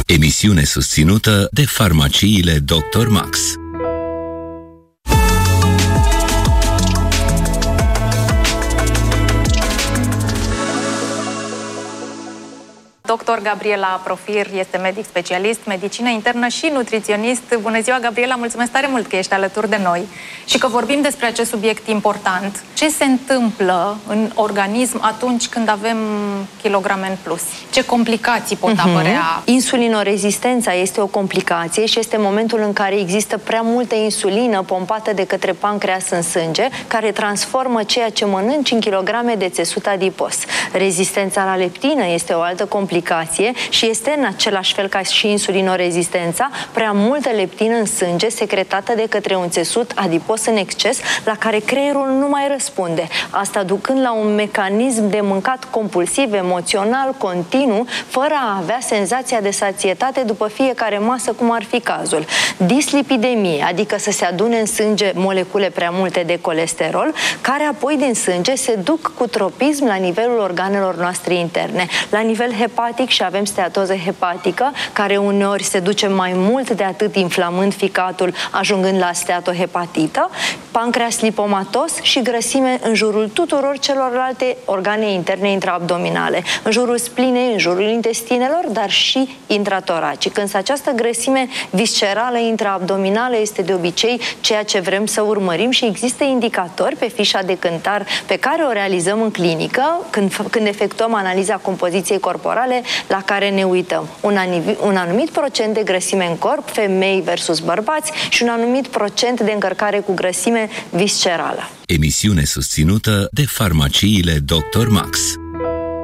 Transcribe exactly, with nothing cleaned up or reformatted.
Emisiune susținută de farmaciile doctor Max. Doctor Gabriela Profir este medic specialist, medicină internă și nutriționist. Bună ziua, Gabriela, mulțumesc tare mult că ești alături de noi și că vorbim despre acest subiect important. Ce se întâmplă în organism atunci când avem kilograme în plus? Ce complicații pot uh-huh. apărea? Insulinorezistența este o complicație și este momentul în care există prea multă insulină pompată de către pancreas în sânge, care transformă ceea ce mănânci în kilograme de țesut adipos. Rezistența la leptină este o altă complicație și este în același fel ca și insulinorezistența, prea multă leptină în sânge secretată de către un țesut adipos în exces, la care creierul nu mai răspunde. Asta ducând la un mecanism de mâncat compulsiv, emoțional, continuu, fără a avea senzația de sațietate după fiecare masă, cum ar fi cazul. Dislipidemie, adică să se adune în sânge molecule prea multe de colesterol, care apoi din sânge se duc cu tropism la nivelul organelor noastre interne. La nivel hepatic și avem steatoză hepatică, care uneori se duce mai mult de atât, inflamând ficatul, ajungând la steatohepatită, pancreas lipomatos și grăsime în jurul tuturor celorlalte organe interne intraabdominale, în jurul splinei, în jurul intestinelor, dar și intratoracic. Însă această grăsime viscerală intraabdominală este de obicei ceea ce vrem să urmărim și există indicatori pe fișa de cântar pe care o realizăm în clinică când, când efectuăm analiza compoziției corporale, la care ne uităm. Un, un anumit procent de grăsime în corp, femei versus bărbați, și un anumit procent de încărcare cu grăsime viscerală. Emisiune susținută de farmaciile doctor Max.